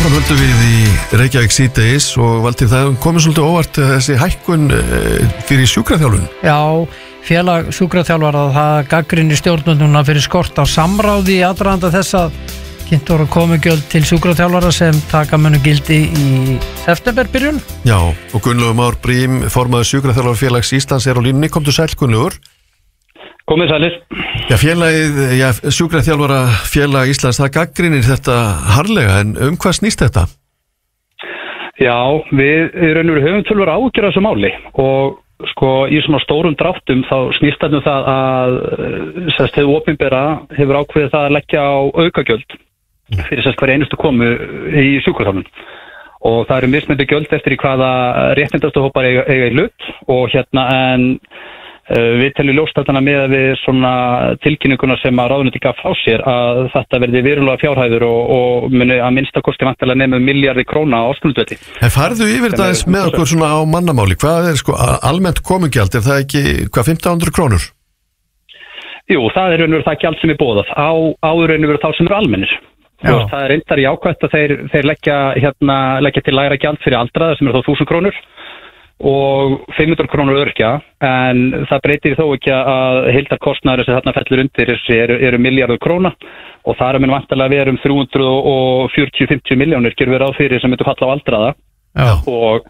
Áfram höldum við í Reykjavík síðdegis og Valtýr, það komið svolítið óvart þessi hækkun fyrir sjúkraþjálfun. Já, félag sjúkraþjálfara það gagnrýnir stjórnvölduna fyrir skort á samráði í aðdraganda þess að kynnt voru komugjöld til sjúkraþjálfara sem taka munu gildi í septemberbyrjun. Já, og Gunnlaugur Már Brím, formaður sjúkraþjálfarafélags Íslands er á línunni. Komdu sæll, Gunnlaugur. Komið sælir. Já, sjúkraþjálfarafélag Íslands, það gagnrýnir þetta harðlega, en hvað snýst þetta? Já, við höfum tölur ágjör af þessu máli og sko í svona stórum dráttum þá snýst þetta það að hefur opinbera hefur ákveðið það að leggja á aukagjöld fyrir hver einustu komu í sjúkraþjálfun og það eru mismunandi gjöld eftir í hvaða réttindastu hópar eiga í hlut og en við teljum ljóst þarna með við svona tilkynninguna sem að ráðuneyti gaf frá sér að þetta verði verulega fjárhæður og muni að minnsta kosti vantilega nema milljarði króna á ársgrundvelli. En farðu yfir þetta eins með okkur svona á mannamáli, hvað er sko almennt komugjald, er það ekki 1500 krónur? Jú, það er raunverulega það gjald sem er boðað á raunverulega þá sem eru almennir. Það er reyndar jákvætt að þeir leggja til lægra gjald fyrir aldraða sem eru þá 1000 krónur og 500 krónur öryrkja, en það breytir þó ekki að heildarkostnaður sem þarna fellur undir eru milljarður króna og það mun vantarlega að vera 340-50 milljónir gerum við ráð fyrir sem myndu falla á aldraða og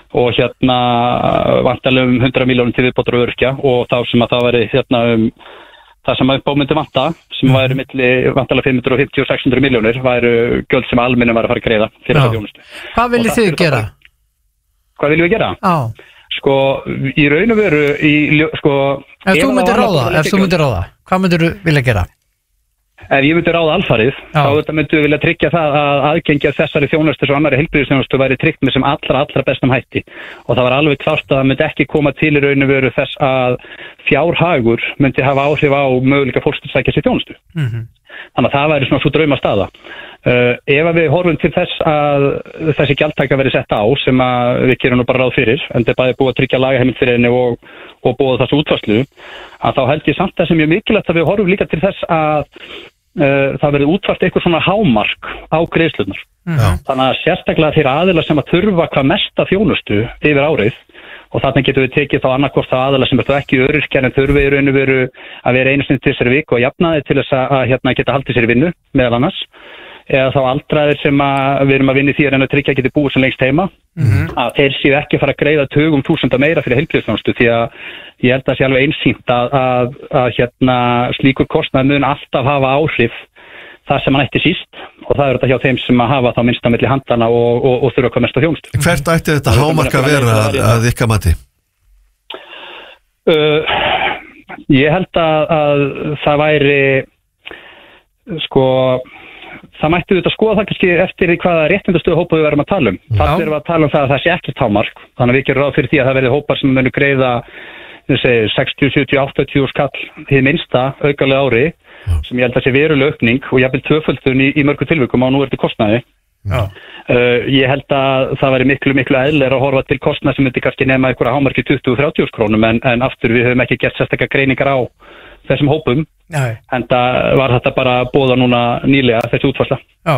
vantarlega 100 milljónir til viðbótar öryrkja og þá sem að það væri það sem að myndi vanta sem væri milli vantarlega 550 og 600 milljónir væru gjöld sem almennum var að fara að greiða fyrir það þjónustu. Hvað viljið þið gera? Hvað viljum við gera? Já. Sko, í raun og veru Ef þú myndir ráða, hvað myndir þú vilja gera? Ef ég myndi ráða alfarið, þá myndi við vilja tryggja það að aðgengi að þessari þjónustu og annarri heilbrigðisþjónustu væri tryggt með sem allra bestum hætti og það var alveg klárt að það myndi ekki koma til í raun og veru þess að fjárhagur myndi hafa áhrif á möguleika fólks til að sækja sér þjónustu. Þannig að það væri svona svo draumastaða. Ef við horfum til þess að þessi gjaldtaka verið sett á sem að við gerum nú bara ráð fyrir, en þetta er bæði búið að tryggja lagaheimild fyrir henni og búið þessu útfærslu, að þá held ég samt það sem er mikilvægt að við horfum líka til þess að það verið útfært eitthvað svona hámark á greiðslurnar. Þannig að sérstaklega þeir aðilar sem að þurfa hvað mesta þjónustu yfir árið og þarna getum við tekið þá annarkvort þá aðila sem er þá ekki öryrkjar en þurfi í raun og veru að vera einu sinni til þessari viku og jafna þið til þess að geta haldið sér í vinnu meðal annars eða þá aldraðir sem við erum að vinna í því að tryggja geti búið sem lengst heima að þeir séu ekki að fara að greiða tugum þúsunda meira fyrir heilbrigðisþjónustu því að ég held að sé alveg einsýnt að slíkur kostnaður mun alltaf hafa áhrif það sem hann ætti síst og það þetta hjá þeim sem að hafa þá minnst á milli handana og þurfa hvað mest á þjónustu. Hvert ætti þetta hámark að vera að ykkar mati? Ég held að það væri það mætti þetta skoða það kannski eftir hvaða réttindastöðu hópa við verðum að tala um. Það erum að tala um það að það sé ekkert hámark þannig að við gerum ráð fyrir því að það verði hópar sem munu greiða 60, 70, 80 skall hið minnsta aukalega ári sem ég held að sé veruleg aukning og jafnvel tvöföldun í mörgum tilvikum á núverandi kostnaði. Ég held að það væri miklu eðlilegra að horfa til kostnað sem myndi kannski nema einhverja hámarki 20-30 krónum en aftur við höfum ekki gert sérstakar greiningar á þessum hópum en það var þetta bara boða núna nýlega þessi útfærsla.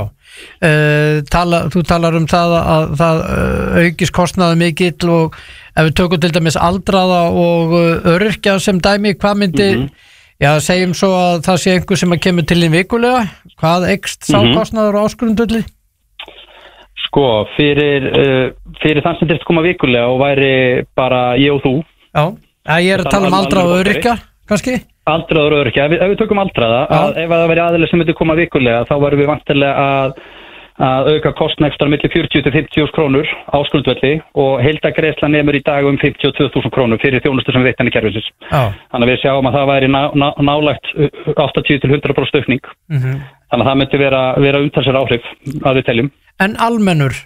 Þú talar um það að það aukist kostnaði mikill og ef við tökum til dæmis aldraða og öryrkja sem dæmi, hvað myndi segjum svo að það sé einhver sem að kemur til í vikulega, hvað eykst sá kostnaður á áskrundulli? Sko, fyrir þann sem þurft koma vikulega og væri bara ég og þú. Ég er að tala um aldraða og öryrkja, kannski? Aldraða og öryrkja, ef við tökum aldraða, ef það væri aðilega sem myndi koma vikulega, þá varum við vantilega að auka kostnað ekstra milli 40-50 krónur á skrundvelli og heildargreiðsla nemur í dag 52.000 krónur fyrir þjónustu sem veitt henni kerfisins. Þannig að við sjáum að það væri nálægt 80-100% aukning. Þannig að það myndi vera umtalsverð áhrif að við teljum. En almennur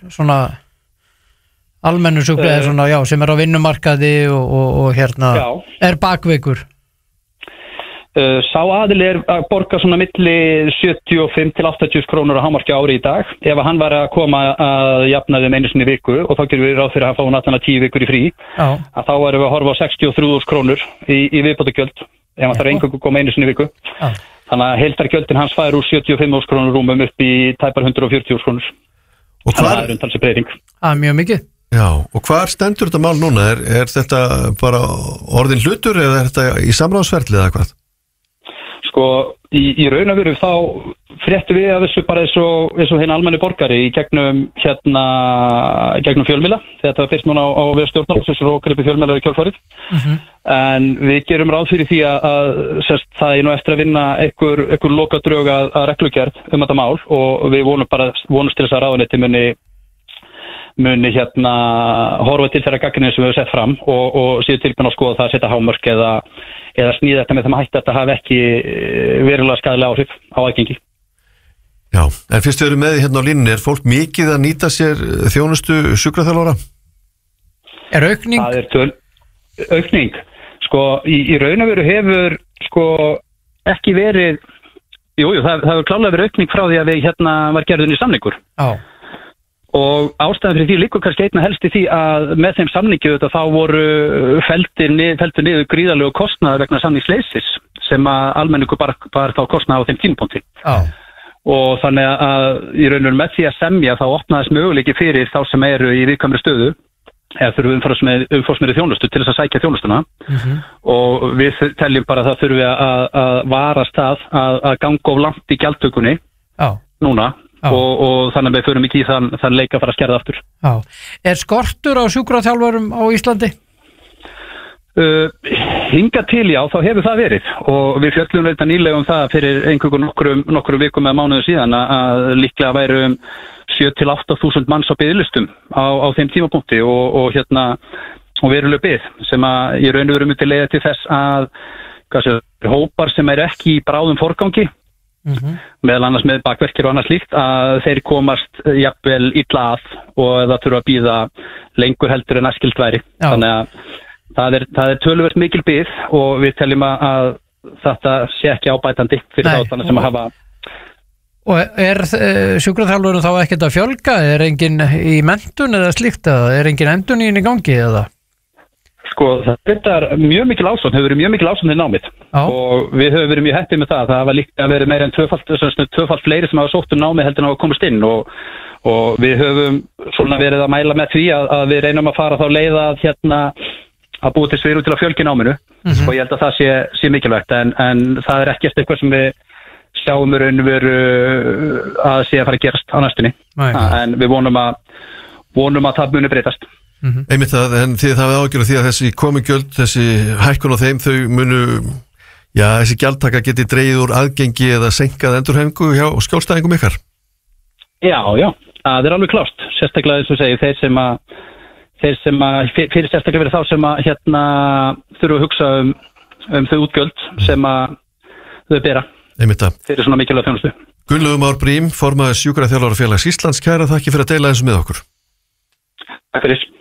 sjúklega sem er á vinnumarkaði og er bakveikur? Sá aðili er að borga svona milli 75-80 krónur á hámarki ári í dag ef hann var að koma að jafna þeim einu sinni í viku og þá gerum við ráð fyrir að fá náttúrulega 10 vikur í frí að þá erum við að horfa á 63.000 krónur í viðbótargjöld ef hann þarf eingöngu að koma einu sinni í viku þannig að heildargjöldin hans fær úr 75.000 krónur rúmum upp í tæpar 140.000 krónur. Það er umtalsverð breyting. Mjög mikið. Já, og hvar stendur þetta mál núna? Er þetta bara orðin hlutur eða er þetta í samráðsferli eða hvað? Sko, í raun og veru þá fréttum við að þessu bara eins og hinn almenni borgari í gegnum fjölmiðla. Þetta var fyrst núna á við stjórnarhúsins og gripi fjölmiðlar í kjölfarið. En við gerum ráð fyrir því að það er nú eftir að vinna einhver lokadrög að reglugerð þetta mál og við vonumst til þess að ráðuneyti muni horfa til þeirra gagnrýni sem við höfum sett fram og séu tilbúin að skoða það að setja hámörk eða sníða þetta með þeim hætti að þetta hafi ekki verulega skaðlega áhrif á aðgengi. Já, en fyrst við erum með á línunni, er fólk mikið að nýta sér þjónustu sjúkraþjálfara? Er aukning? Það er aukning. Sko, í raun og veru hefur ekki verið, það hefur klárlega verið aukning frá því að við var gerðin í samningur. Já. Og ástæðan fyrir því liggur kannski einna helst í því að með þeim samningi þá voru felldir niður gríðarlegu kostnaðar vegna samningsleysis sem að almenningur bara þá kostnaði á þeim tímapunkti. Og þannig að í raun og veru með því að semja þá opnaðist möguleiki fyrir þá sem eru í viðkvæmri stöðu eða þurfum umfangsmeiri þjónustu til þess að sækja þjónustuna og við teljum bara að það þurfi að varast að ganga of langt í gjaldtökunni núna. Og þannig að við förum ekki í þann leik að fara að skerða aftur. Já. Er skortur á sjúkraþjálfurum á Íslandi? Hingað til þá hefur það verið og við fjöllum þetta nýlega það fyrir nokkrum vikum eða mánuðum síðan að líklega væru 7-8 þúsund manns á biðlistum á þeim tímapunkti og veruleg bið sem að í raun og veru myndi leiða til þess að hópar sem eru ekki í bráðum forgangi meðal annars með bakverkir og annars líkt að þeir komast jafnvel illa að og það þurfa að bíða lengur heldur en æskilt væri. Þannig að það er töluvert mikil bið og við teljum að þetta sé ekki ábætandi fyrir þá þannig sem að hafa. Og er sjúkraþjálfurum þá ekkert að fjölga? Er engin í menntun eða slíkt? Er engin endun í gangi eða? Sko, þetta er mjög mikil ásókn, hefur verið mjög mikil ásókn í námið og við höfum verið mjög heppið með það var líka að verið meira en tvöfalt fleiri sem hafa sótt námið heldur en hafa komist inn og við höfum svona verið að mæla með því að við reynum að fara þá leið að búið til svigrúm til að fjölga náminu og ég held að það sé mikilvægt en það er ekkert eitthvað sem við sjáum raun og veru að sé að fara að gerast á næstunni en við vonum að það muni breytast. Einmitt það, en þið hafið ágjörð því að þessi komugjöld, þessi hækkun á þeim þau munu, þessi gjaldtaka geti dregið úr aðgengi eða senkað endurhæfingu hjá skjólstæðingum ykkar? Já, það er alveg klárt, sérstaklega eins og segir þeir sem að fyrir sérstaklega verið þá sem að þurfa að hugsa um þau útgjöld sem að þau bera. Einmitt það. Fyrir svona mikilvæg þjónustu. Gunnlaugur Már Briem, formaður Sjúkraþjálfarafélags Íslands, kærar þakki fyrir að deila þessu með okkur. Takk fyrir.